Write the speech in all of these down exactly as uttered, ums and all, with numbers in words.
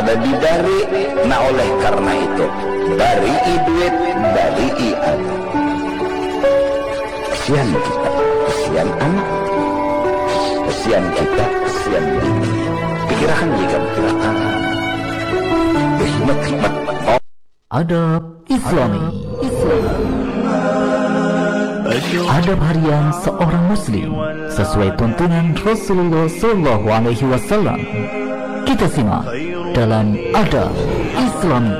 ada di dari. Nah oleh karena itu, dari duit, dari anak. Kesian kita, kesian anak, kesian kita, kesian kita. Pikirkan jika pikirkan hikmat-hikmat. Adab Islami. Adab harian seorang muslim sesuai tuntunan Rasulullah Sallallahu Alaihi Wasallam. Kita simak dalam Adab Islami.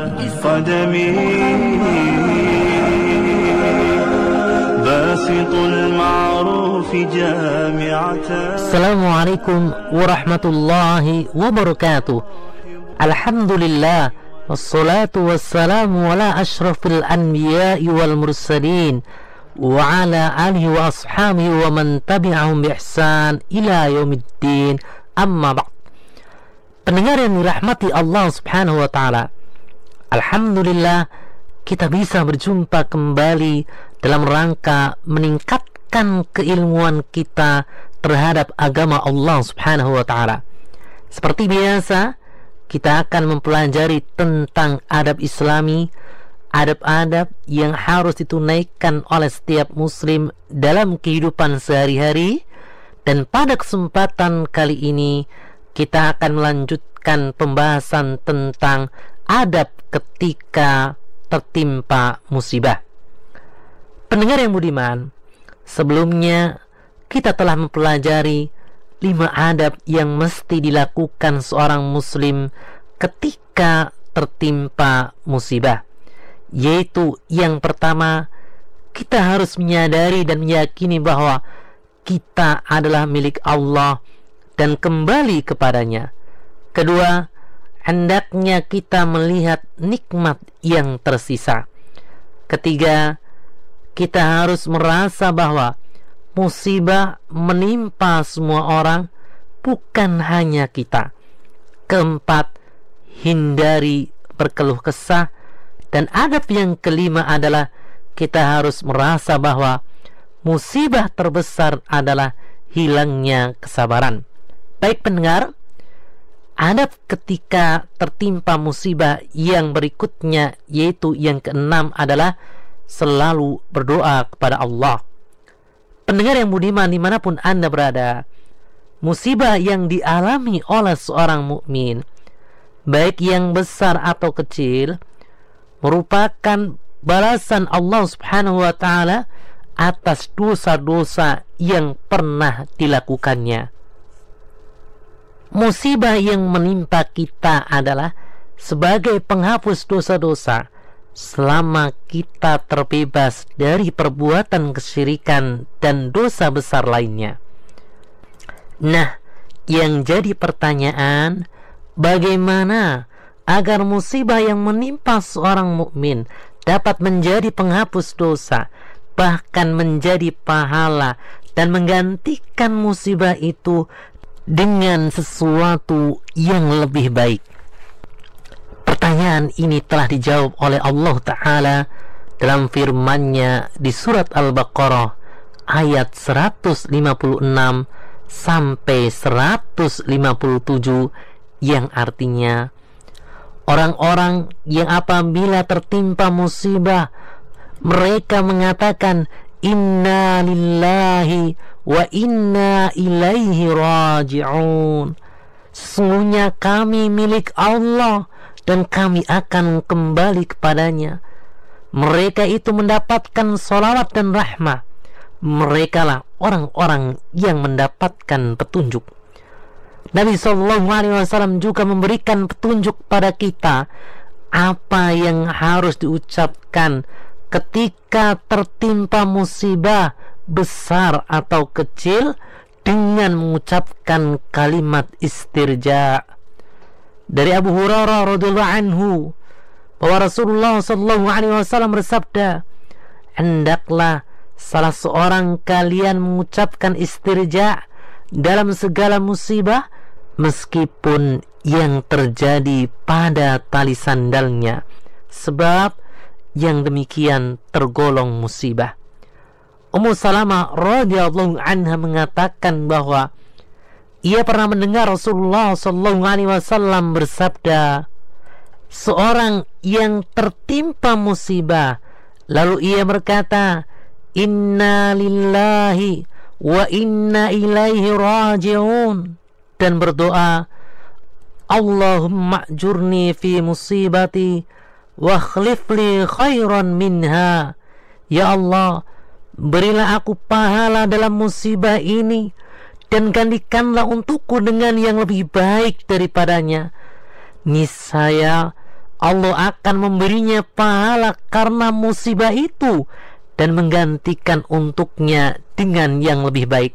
Assalamualaikum warahmatullahi wabarakatuh. Alhamdulillah, wassalatu wassalamu ala ashrafil anbiya'i wal mursalin wa ala alihi wa ashabihi wa man tabi'ahum bi ihsan ila yaumiddin. Amma ba'd. Pendengar yang dirahmati Allah Subhanahu wa taala, alhamdulillah kita bisa berjumpa kembali dalam rangka meningkatkan keilmuan kita terhadap agama Allah Subhanahu wa taala. Seperti biasa, kita akan mempelajari tentang adab Islami, adab-adab yang harus ditunaikan oleh setiap muslim dalam kehidupan sehari-hari. Dan pada kesempatan kali ini kita akan melanjutkan pembahasan tentang adab ketika tertimpa musibah. Pendengar yang budiman, sebelumnya kita telah mempelajari lima adab yang mesti dilakukan seorang muslim ketika tertimpa musibah. Yaitu yang pertama, kita harus menyadari dan meyakini bahwa kita adalah milik Allah dan kembali kepadanya. Kedua, hendaknya kita melihat nikmat yang tersisa. Ketiga, kita harus merasa bahwa musibah menimpa semua orang, bukan hanya kita. Keempat, hindari berkeluh kesah. Dan adab yang kelima adalah kita harus merasa bahwa musibah terbesar adalah hilangnya kesabaran. Baik pendengar, adab ketika tertimpa musibah yang berikutnya, yaitu yang keenam, adalah selalu berdoa kepada Allah. Pendengar yang budiman dimanapun Anda berada, musibah yang dialami oleh seorang mukmin, baik yang besar atau kecil, merupakan balasan Allah Subhanahu wa taala atas dosa-dosa yang pernah dilakukannya. Musibah yang menimpa kita adalah sebagai penghapus dosa-dosa selama kita terbebas dari perbuatan kesyirikan dan dosa besar lainnya. Nah, yang jadi pertanyaan, bagaimana agar musibah yang menimpa seorang mukmin dapat menjadi penghapus dosa, bahkan menjadi pahala dan menggantikan musibah itu dengan sesuatu yang lebih baik? Pertanyaan ini telah dijawab oleh Allah Ta'ala dalam firman-Nya di surat Al-Baqarah ayat seratus lima puluh enam sampai seratus lima puluh tujuh, yang artinya, orang-orang yang apabila tertimpa musibah mereka mengatakan inna lillahi wa inna ilaihi raji'un. Sesungguhnya kami milik Allah dan kami akan kembali kepadanya. Mereka itu mendapatkan salawat dan rahmah. Mereka lah orang-orang yang mendapatkan petunjuk. Nabi Sallallahu Alaihi Wasallam juga memberikan petunjuk pada kita apa yang harus diucapkan ketika tertimpa musibah besar atau kecil, dengan mengucapkan kalimat istirja. Dari Abu Hurairah radhiyallahu anhu bahwa Rasulullah sallallahu alaihi wasallam bersabda, hendaklah salah seorang kalian mengucapkan istirja dalam segala musibah, meskipun yang terjadi pada tali sandalnya, sebab yang demikian tergolong musibah. Ummu Salamah radhiyallahu anha mengatakan bahwa ia pernah mendengar Rasulullah sallallahu alaihi wasallam bersabda, seorang yang tertimpa musibah, lalu ia berkata, inna lillahi wa inna ilaihi raji'un, dan berdoa, Allahumma ajurni fi musibati wa akhlifli khairan minha. Ya Allah, berilah aku pahala dalam musibah ini dan gantikanlah untukku dengan yang lebih baik daripadanya. Niscaya Allah akan memberinya pahala karena musibah itu dan menggantikan untuknya dengan yang lebih baik.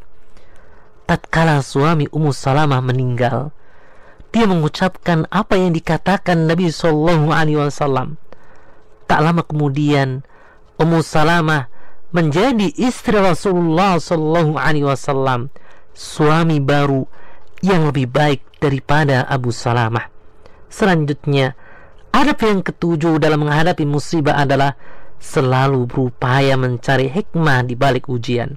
Tatkala suami Ummu Salamah meninggal, dia mengucapkan apa yang dikatakan Nabi Shallallahu Alaihi Wasallam. Tak lama kemudian, Ummu Salamah menjadi istri Rasulullah Shallallahu Alaihi Wasallam, suami baru yang lebih baik daripada Abu Salamah. Selanjutnya, adab yang ketujuh dalam menghadapi musibah adalah selalu berupaya mencari hikmah di balik ujian.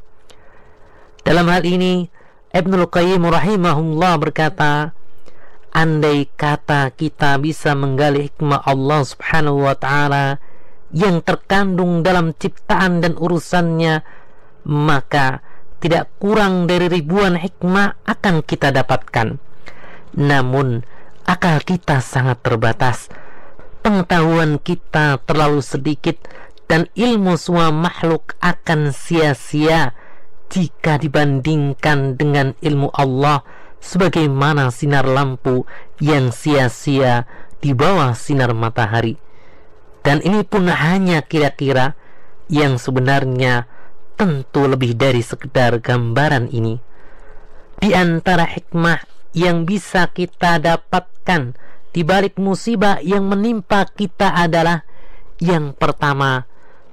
Dalam hal ini, Ibnul Qayyim rahimahullah berkata, andai kata kita bisa menggali hikmah Allah subhanahu wa ta'ala yang terkandung dalam ciptaan dan urusannya, maka tidak kurang dari ribuan hikmah akan kita dapatkan. Namun akal kita sangat terbatas, pengetahuan kita terlalu sedikit, dan ilmu semua makhluk akan sia-sia jika dibandingkan dengan ilmu Allah, sebagaimana sinar lampu yang sia-sia di bawah sinar matahari. Dan ini pun hanya kira-kira, yang sebenarnya tentu lebih dari sekedar gambaran ini. Di antara hikmah yang bisa kita dapatkan di balik musibah yang menimpa kita adalah, yang pertama,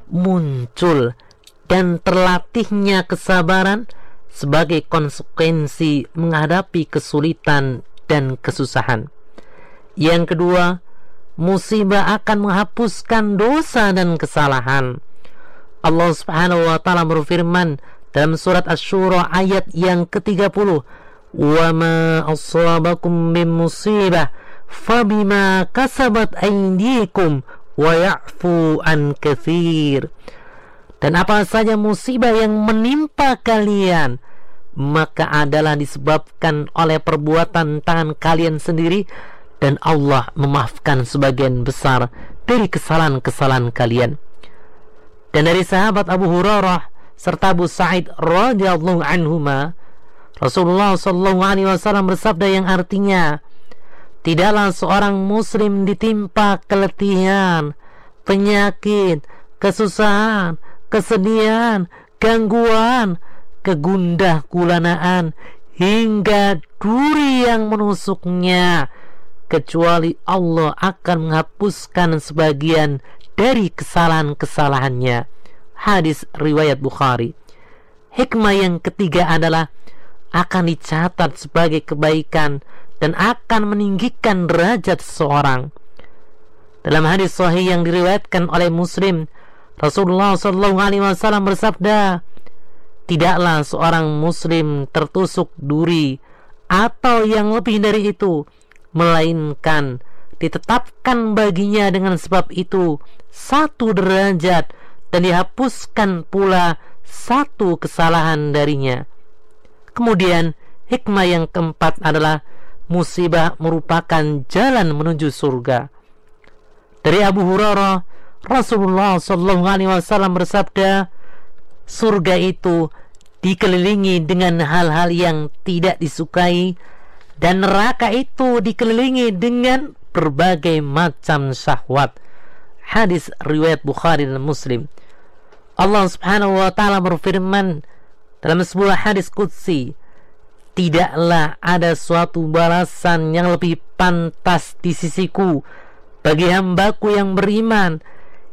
muncul dan terlatihnya kesabaran sebagai konsekuensi menghadapi kesulitan dan kesusahan. Yang kedua, musibah akan menghapuskan dosa dan kesalahan. Allah Subhanahu wa taala berfirman dalam surat Asy-Syura ayat yang ketiga puluh, "Wa ma asabakum min musibah fabima kasabat aydikum wa ya'fu an katsir." Dan apa saja musibah yang menimpa kalian, maka adalah disebabkan oleh perbuatan tangan kalian sendiri, dan Allah memaafkan sebagian besar dari kesalahan-kesalahan kalian. Dan dari sahabat Abu Hurairah serta Abu Sa'id radhiyallahu anhuma, Rasulullah sallallahu alaihi wasallam bersabda yang artinya, tidaklah seorang muslim ditimpa keletihan, penyakit, kesusahan, kesedihan, gangguan, kegundah gulanaan, hingga duri yang menusuknya, kecuali Allah akan menghapuskan sebagian dari kesalahan-kesalahannya. Hadis riwayat Bukhari. Hikmah yang ketiga adalah akan dicatat sebagai kebaikan dan akan meninggikan derajat seseorang. Dalam hadis sahih yang diriwayatkan oleh Muslim, Rasulullah sallallahu alaihi wasallam bersabda, tidaklah seorang muslim tertusuk duri atau yang lebih dari itu, melainkan ditetapkan baginya dengan sebab itu satu derajat dan dihapuskan pula satu kesalahan darinya. Kemudian hikmah yang keempat adalah musibah merupakan jalan menuju surga. Dari Abu Hurairah, Rasulullah sallallahu alaihi wasallam bersabda, surga itu dikelilingi dengan hal-hal yang tidak disukai, dan neraka itu dikelilingi dengan berbagai macam syahwat. Hadis riwayat Bukhari dan Muslim. Allah Subhanahu wa taala berfirman dalam sebuah hadis qudsi, tidaklah ada suatu balasan yang lebih pantas di sisiku bagi hambaku yang beriman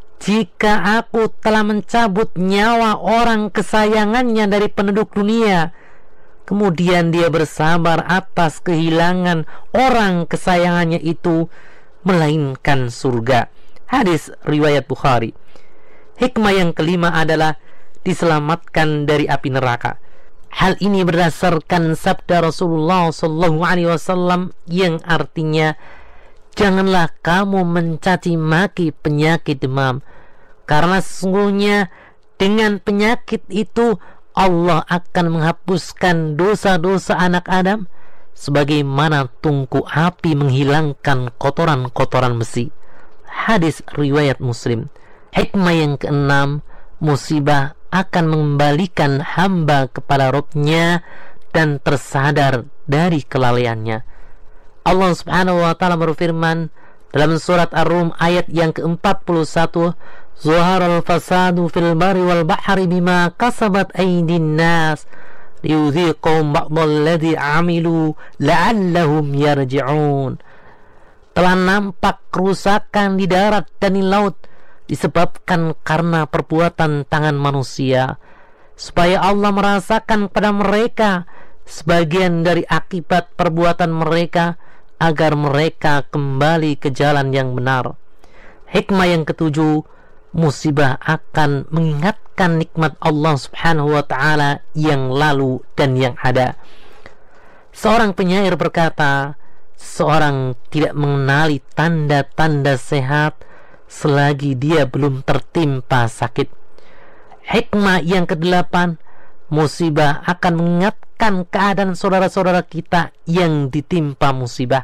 jika aku telah mencabut nyawa orang kesayangannya dari penduduk dunia, kemudian dia bersabar atas kehilangan orang kesayangannya itu, melainkan surga. Hadis riwayat Bukhari. Hikmah yang kelima adalah diselamatkan dari api neraka. Hal ini berdasarkan sabda Rasulullah sallallahu alaihi wasallam yang artinya, janganlah kamu mencaci maki penyakit demam, karena sesungguhnya dengan penyakit itu Allah akan menghapuskan dosa-dosa anak Adam sebagaimana tungku api menghilangkan kotoran-kotoran besi. Hadis riwayat Muslim. Hikmah yang keenam, musibah akan mengembalikan hamba kepada Rabb-Nya dan tersadar dari kelalaiannya. Allah Subhanahu wa taala berfirman dalam surat Ar-Rum ayat yang keempat puluh satu, "Zuharal fasadu fil barri wal bahri bima kasabat aydin nas liyudhiqahum ba'dalladzi 'amilu la'allahum yarji'un." Telah nampak kerusakan di darat dan di laut disebabkan karena perbuatan tangan manusia, supaya Allah merasakan pada mereka sebagian dari akibat perbuatan mereka, agar mereka kembali ke jalan yang benar. Hikmah yang ketujuh, musibah akan mengingatkan nikmat Allah Subhanahu wa taala yang lalu dan yang ada. Seorang penyair berkata, seorang tidak mengenali tanda-tanda sehat selagi dia belum tertimpa sakit. Hikmah yang kedelapan, musibah akan mengingatkan keadaan saudara-saudara kita yang ditimpa musibah.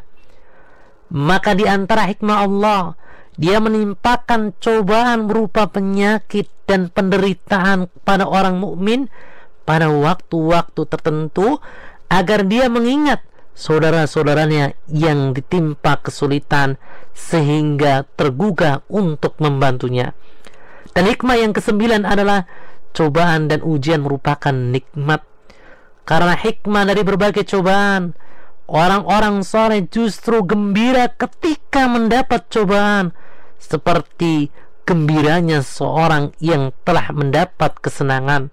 Maka di antara hikmah Allah, Dia menimpakan cobaan berupa penyakit dan penderitaan pada orang mukmin pada waktu-waktu tertentu, agar dia mengingat saudara-saudaranya yang ditimpa kesulitan sehingga tergugah untuk membantunya. Dan hikmah yang kesembilan adalah cobaan dan ujian merupakan nikmat. Karena hikmah dari berbagai cobaan, orang-orang soleh justru gembira ketika mendapat cobaan, seperti gembiranya seorang yang telah mendapat kesenangan.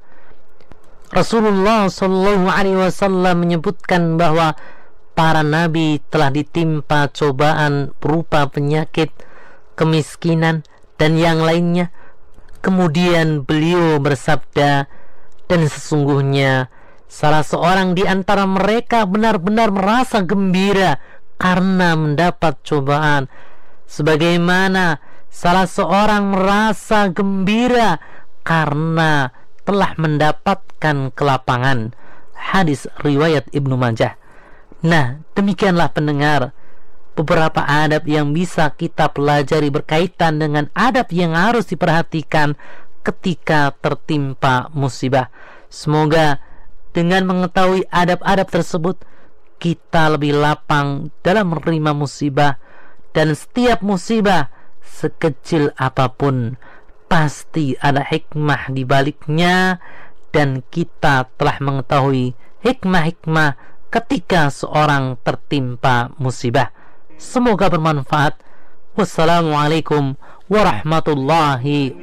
Rasulullah Shallallahu Alaihi Wasallam menyebutkan bahwa para nabi telah ditimpa cobaan berupa penyakit, kemiskinan, dan yang lainnya. Kemudian beliau bersabda, dan sesungguhnya salah seorang di antara mereka benar-benar merasa gembira karena mendapat cobaan, sebagaimana salah seorang merasa gembira karena telah mendapatkan kelapangan. Hadis riwayat Ibnu Majah. Nah, demikianlah pendengar, beberapa adab yang bisa kita pelajari berkaitan dengan adab yang harus diperhatikan ketika tertimpa musibah. Semoga dengan mengetahui adab-adab tersebut, kita lebih lapang dalam menerima musibah, dan setiap musibah sekecil apapun pasti ada hikmah di baliknya, dan kita telah mengetahui hikmah-hikmah ketika seorang tertimpa musibah. Semoga bermanfaat. Wassalamualaikum warahmatullahi